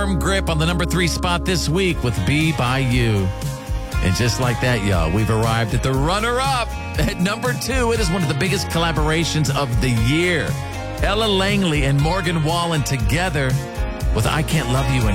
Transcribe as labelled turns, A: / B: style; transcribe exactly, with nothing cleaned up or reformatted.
A: firm grip on the number three spot this week with Be By You. And just like that, y'all, we've arrived at the runner-up. At number two, it is one of the biggest collaborations of the year. Ella Langley and Morgan Wallen together with I Can't Love You Anymore.